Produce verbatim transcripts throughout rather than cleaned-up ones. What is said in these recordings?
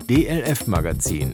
D L F-Magazin.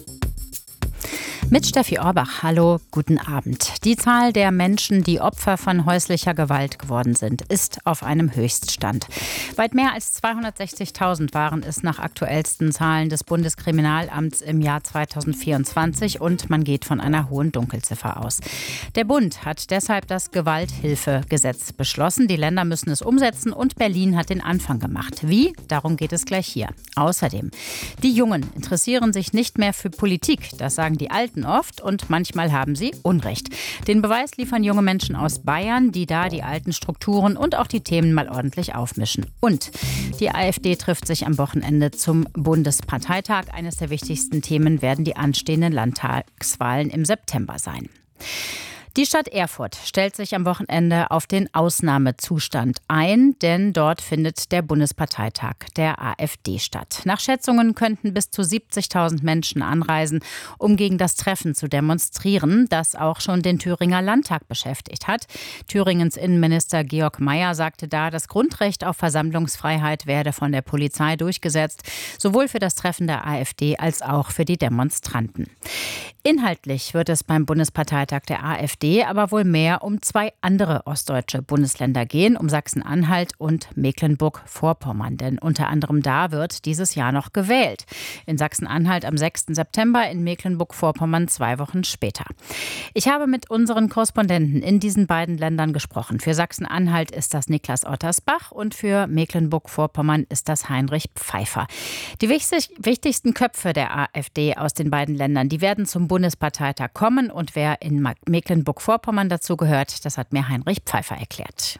Mit Steffi Orbach. Hallo, guten Abend. Die Zahl der Menschen, die Opfer von häuslicher Gewalt geworden sind, ist auf einem Höchststand. Weit mehr als zweihundertsechzigtausend waren es nach aktuellsten Zahlen des Bundeskriminalamts im Jahr zweitausendvierundzwanzig und man geht von einer hohen Dunkelziffer aus. Der Bund hat deshalb das Gewalthilfegesetz beschlossen. Die Länder müssen es umsetzen und Berlin hat den Anfang gemacht. Wie? Darum geht es gleich hier. Außerdem, die Jungen interessieren sich nicht mehr für Politik. Das sagen die Alten oft und manchmal haben sie Unrecht. Den Beweis liefern junge Menschen aus Bayern, die da die alten Strukturen und auch die Themen mal ordentlich aufmischen. Und die AfD trifft sich am Wochenende zum Bundesparteitag. Eines der wichtigsten Themen werden die anstehenden Landtagswahlen im September sein. Die Stadt Erfurt stellt sich am Wochenende auf den Ausnahmezustand ein, denn dort findet der Bundesparteitag der AfD statt. Nach Schätzungen könnten bis zu siebzigtausend Menschen anreisen, um gegen das Treffen zu demonstrieren, das auch schon den Thüringer Landtag beschäftigt hat. Thüringens Innenminister Georg Mayer sagte da, das Grundrecht auf Versammlungsfreiheit werde von der Polizei durchgesetzt, sowohl für das Treffen der AfD als auch für die Demonstranten. Inhaltlich wird es beim Bundesparteitag der AfD aber wohl mehr um zwei andere ostdeutsche Bundesländer gehen, um Sachsen-Anhalt und Mecklenburg-Vorpommern. Denn unter anderem da wird dieses Jahr noch gewählt. In Sachsen-Anhalt am sechsten September, in Mecklenburg-Vorpommern zwei Wochen später. Ich habe mit unseren Korrespondenten in diesen beiden Ländern gesprochen. Für Sachsen-Anhalt ist das Niklas Ottersbach und für Mecklenburg-Vorpommern ist das Heinrich Pfeiffer. Die wichtig, wichtigsten Köpfe der AfD aus den beiden Ländern, die werden zum Bundesparteitag kommen und wer in Mecklenburg-Vorpommern dazu gehört, das hat mir Heinrich Pfeiffer erklärt.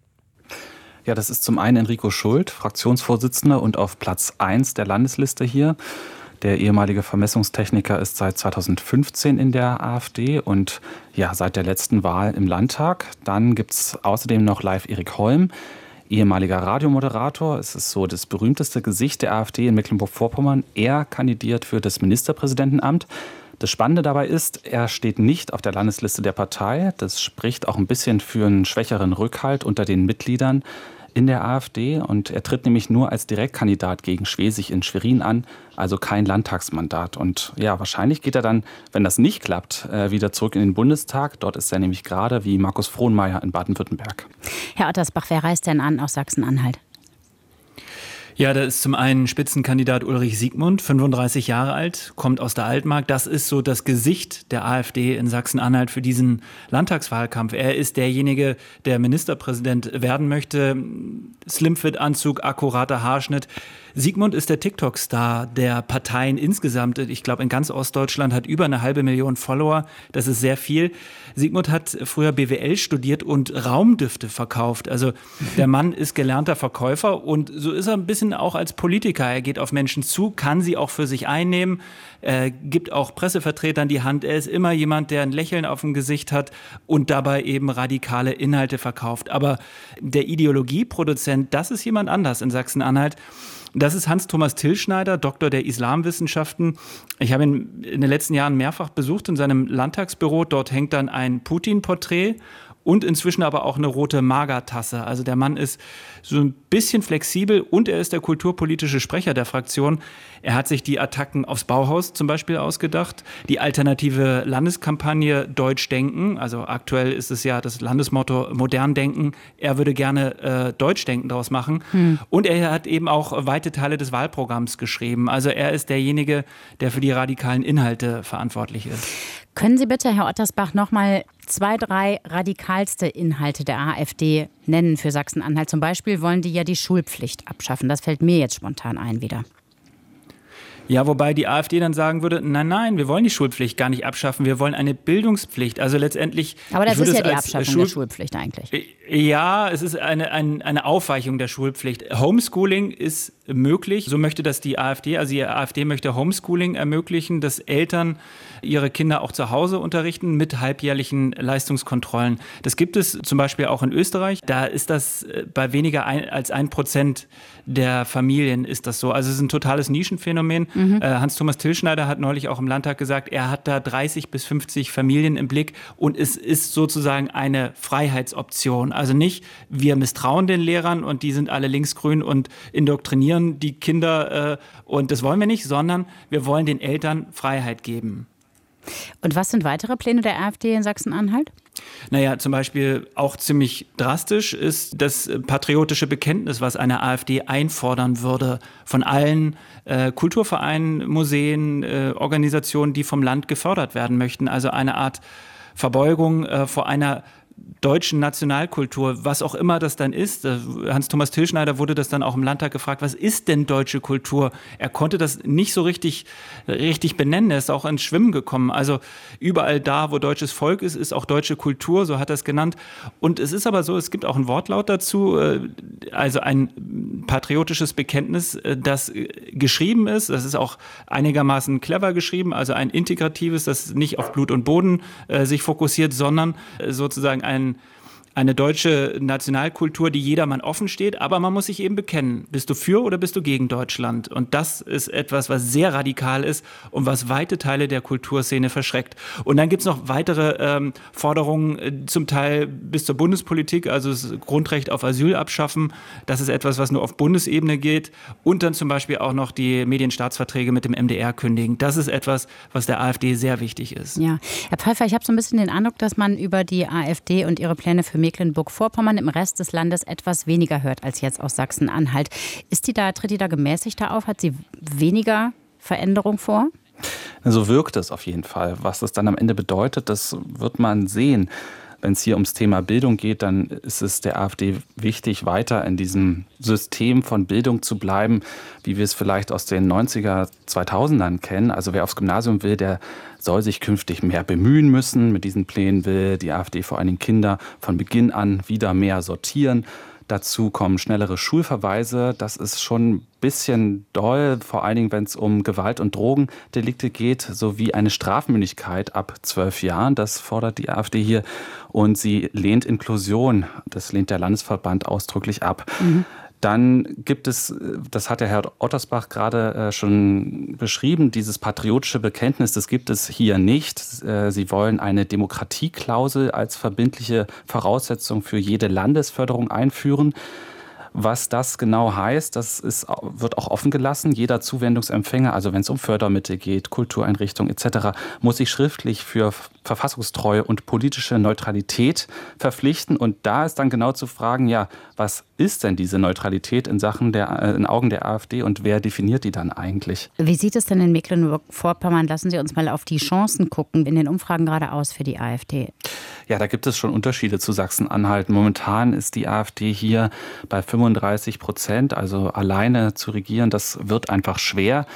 Ja, das ist zum einen Enrico Schult, Fraktionsvorsitzender und auf Platz eins der Landesliste hier. Der ehemalige Vermessungstechniker ist seit zweitausendfünfzehn in der AfD und ja, seit der letzten Wahl im Landtag. Dann gibt es außerdem noch live Erik Holm, ehemaliger Radiomoderator. Es ist so das berühmteste Gesicht der AfD in Mecklenburg-Vorpommern. Er kandidiert für das Ministerpräsidentenamt. Das Spannende dabei ist, er steht nicht auf der Landesliste der Partei. Das spricht auch ein bisschen für einen schwächeren Rückhalt unter den Mitgliedern in der AfD. Und er tritt nämlich nur als Direktkandidat gegen Schwesig in Schwerin an, also kein Landtagsmandat. Und ja, wahrscheinlich geht er dann, wenn das nicht klappt, wieder zurück in den Bundestag. Dort ist er nämlich gerade wie Markus Frohnmayer in Baden-Württemberg. Herr Ottersbach, wer reist denn an aus Sachsen-Anhalt? Ja, da ist zum einen Spitzenkandidat Ulrich Siegmund, fünfunddreißig Jahre alt, kommt aus der Altmark. Das ist so das Gesicht der AfD in Sachsen-Anhalt für diesen Landtagswahlkampf. Er ist derjenige, der Ministerpräsident werden möchte. Slimfit-Anzug, akkurater Haarschnitt. Siegmund ist der TikTok-Star der Parteien insgesamt. Ich glaube, in ganz Ostdeutschland hat über eine halbe Million Follower. Das ist sehr viel. Siegmund hat früher B W L studiert und Raumdüfte verkauft. Also der Mann ist gelernter Verkäufer und so ist er ein bisschen auch als Politiker. Er geht auf Menschen zu, kann sie auch für sich einnehmen, äh, gibt auch Pressevertretern die Hand. Er ist immer jemand, der ein Lächeln auf dem Gesicht hat und dabei eben radikale Inhalte verkauft. Aber der Ideologieproduzent, das ist jemand anders in Sachsen-Anhalt. Das ist Hans-Thomas Tillschneider, Doktor der Islamwissenschaften. Ich habe ihn in den letzten Jahren mehrfach besucht in seinem Landtagsbüro. Dort hängt dann ein Putin-Porträt und inzwischen aber auch eine rote Magertasse. Also der Mann ist so ein bisschen flexibel und er ist der kulturpolitische Sprecher der Fraktion. Er hat sich die Attacken aufs Bauhaus zum Beispiel ausgedacht, die alternative Landeskampagne Deutsch denken. Also aktuell ist es ja das Landesmotto Modern denken. Er würde gerne äh, Deutsch denken daraus machen. Hm. Und er hat eben auch weite Teile des Wahlprogramms geschrieben. Also er ist derjenige, der für die radikalen Inhalte verantwortlich ist. Können Sie bitte, Herr Ottersbach, noch mal zwei, drei radikalste Inhalte der AfD nennen für Sachsen-Anhalt? Zum Beispiel wollen die ja die Schulpflicht abschaffen. Das fällt mir jetzt spontan ein wieder. Ja, wobei die AfD dann sagen würde, nein, nein, wir wollen die Schulpflicht gar nicht abschaffen, wir wollen eine Bildungspflicht. Also letztendlich... Aber das ist ja die Abschaffung Schul- der Schulpflicht eigentlich. Ja, es ist eine, eine, eine Aufweichung der Schulpflicht. Homeschooling ist möglich, so möchte das die AfD. Also die AfD möchte Homeschooling ermöglichen, dass Eltern ihre Kinder auch zu Hause unterrichten mit halbjährlichen Leistungskontrollen. Das gibt es zum Beispiel auch in Österreich. Da ist das bei weniger ein, als ein Prozent der Familien ist das so. Also es ist ein totales Nischenphänomen. Mhm. Äh, Hans-Thomas Tillschneider hat neulich auch im Landtag gesagt, er hat da dreißig bis fünfzig Familien im Blick und es ist sozusagen eine Freiheitsoption. Also nicht, wir misstrauen den Lehrern und die sind alle linksgrün und indoktrinieren die Kinder äh, und das wollen wir nicht, sondern wir wollen den Eltern Freiheit geben. Und was sind weitere Pläne der AfD in Sachsen-Anhalt? Naja, zum Beispiel auch ziemlich drastisch ist das patriotische Bekenntnis, was eine AfD einfordern würde von allen äh, Kulturvereinen, Museen, äh, Organisationen, die vom Land gefördert werden möchten. Also eine Art Verbeugung äh, vor einer deutschen Nationalkultur, was auch immer das dann ist. Hans-Thomas Tillschneider wurde das dann auch im Landtag gefragt, was ist denn deutsche Kultur? Er konnte das nicht so richtig, richtig benennen, er ist auch ins Schwimmen gekommen. Also überall da, wo deutsches Volk ist, ist auch deutsche Kultur, so hat er es genannt. Und es ist aber so, es gibt auch einen Wortlaut dazu, also ein patriotisches Bekenntnis, das geschrieben ist, das ist auch einigermaßen clever geschrieben, also ein integratives, das nicht auf Blut und Boden äh, sich fokussiert, sondern sozusagen ein, eine deutsche Nationalkultur, die jedermann offen steht, aber man muss sich eben bekennen, bist du für oder bist du gegen Deutschland? Und das ist etwas, was sehr radikal ist und was weite Teile der Kulturszene verschreckt. Und dann gibt es noch weitere ähm, Forderungen, äh, zum Teil bis zur Bundespolitik, also das Grundrecht auf Asyl abschaffen, das ist etwas, was nur auf Bundesebene geht und dann zum Beispiel auch noch die Medienstaatsverträge mit dem M D R kündigen. Das ist etwas, was der AfD sehr wichtig ist. Ja, Herr Pfeiffer, ich habe so ein bisschen den Eindruck, dass man über die AfD und ihre Pläne für Mecklenburg-Vorpommern im Rest des Landes etwas weniger hört als jetzt aus Sachsen-Anhalt. Ist die da, tritt die da gemäßigter auf? Hat sie weniger Veränderung vor? So wirkt es auf jeden Fall. Was das dann am Ende bedeutet, das wird man sehen. Wenn es hier ums Thema Bildung geht, dann ist es der AfD wichtig, weiter in diesem System von Bildung zu bleiben, wie wir es vielleicht aus den neunziger, zweitausendern kennen. Also wer aufs Gymnasium will, der soll sich künftig mehr bemühen müssen. Mit diesen Plänen will die AfD vor allen Dingen Kinder von Beginn an wieder mehr sortieren. Dazu kommen schnellere Schulverweise. Das ist schon ein bisschen doll, vor allen Dingen, wenn es um Gewalt- und Drogendelikte geht, sowie eine Strafmündigkeit ab zwölf Jahren. Das fordert die AfD hier. Und sie lehnt Inklusion. Das lehnt der Landesverband ausdrücklich ab. Mhm. Dann gibt es, das hat der Herr Ottersbach gerade schon beschrieben, dieses patriotische Bekenntnis, das gibt es hier nicht. Sie wollen eine Demokratieklausel als verbindliche Voraussetzung für jede Landesförderung einführen. Was das genau heißt, das ist, wird auch offen gelassen. Jeder Zuwendungsempfänger, also wenn es um Fördermittel geht, Kultureinrichtungen et cetera, muss sich schriftlich für Verfassungstreue und politische Neutralität verpflichten. Und da ist dann genau zu fragen, ja, was ist denn diese Neutralität in Sachen der, äh, in Augen der AfD und wer definiert die dann eigentlich? Wie sieht es denn in Mecklenburg-Vorpommern? Lassen Sie uns mal auf die Chancen gucken in den Umfragen gerade aus für die AfD. Ja, da gibt es schon Unterschiede zu Sachsen-Anhalt. Momentan ist die AfD hier bei fünfunddreißig Prozent, also alleine zu regieren, das wird einfach schwer.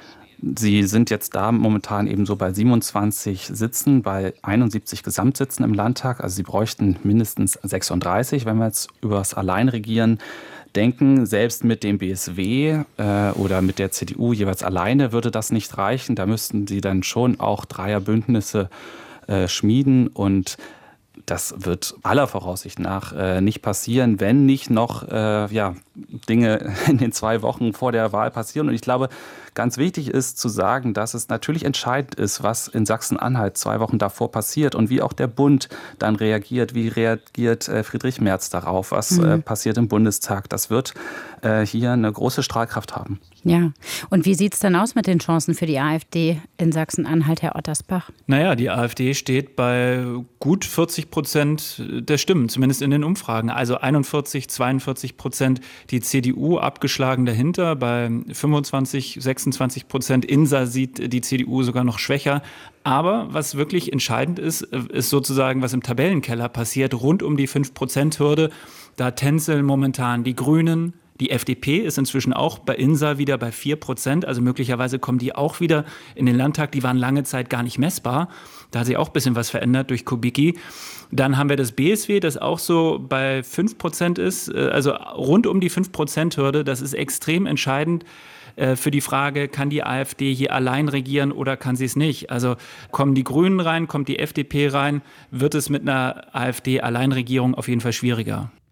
Sie sind jetzt da momentan eben so bei siebenundzwanzig Sitzen, bei einundsiebzig Gesamtsitzen im Landtag. Also sie bräuchten mindestens sechsunddreißig, wenn wir jetzt über das Alleinregieren denken. Selbst mit dem B S W äh, oder mit der C D U jeweils alleine würde das nicht reichen. Da müssten sie dann schon auch Dreierbündnisse äh, schmieden und das wird aller Voraussicht nach äh, nicht passieren, wenn nicht noch äh, ja, Dinge in den zwei Wochen vor der Wahl passieren. Und ich glaube, ganz wichtig ist zu sagen, dass es natürlich entscheidend ist, was in Sachsen-Anhalt zwei Wochen davor passiert und wie auch der Bund dann reagiert. Wie reagiert äh, Friedrich Merz darauf? Was mhm. äh, passiert im Bundestag? Das wird äh, hier eine große Strahlkraft haben. Ja, und wie sieht es dann aus mit den Chancen für die AfD in Sachsen-Anhalt, Herr Ottersbach? Naja, die AfD steht bei gut vierzig Prozent der Stimmen, zumindest in den Umfragen. Also einundvierzig, zweiundvierzig Prozent, die C D U abgeschlagen dahinter, bei fünfundzwanzig, sechsundzwanzig Prozent. Insa sieht die C D U sogar noch schwächer. Aber was wirklich entscheidend ist, ist sozusagen, was im Tabellenkeller passiert, rund um die fünf Prozent Hürde. Da tänzeln momentan die Grünen. Die F D P ist inzwischen auch bei Insa wieder bei vier Prozent, also möglicherweise kommen die auch wieder in den Landtag. Die waren lange Zeit gar nicht messbar. Da hat sich auch ein bisschen was verändert durch Kubicki. Dann haben wir das B S W, das auch so bei fünf Prozent ist, also rund um die fünf Prozent Hürde. Das ist extrem entscheidend für die Frage, kann die AfD hier allein regieren oder kann sie es nicht? Also kommen die Grünen rein, kommt die F D P rein, wird es mit einer AfD-Alleinregierung auf jeden Fall schwieriger.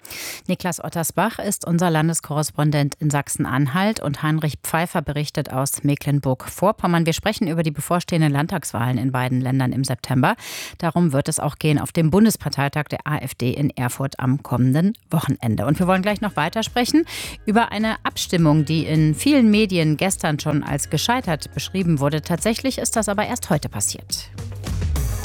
Niklas Ottersbach ist unser Landeskorrespondent in Sachsen-Anhalt und Heinrich Pfeiffer berichtet aus Mecklenburg-Vorpommern. Wir sprechen über die bevorstehenden Landtagswahlen in beiden Ländern im September. Darum wird es auch gehen auf dem Bundesparteitag der AfD in Erfurt am kommenden Wochenende. Und wir wollen gleich noch weitersprechen über eine Abstimmung, die in vielen Medien gestern schon als gescheitert beschrieben wurde. Tatsächlich ist das aber erst heute passiert.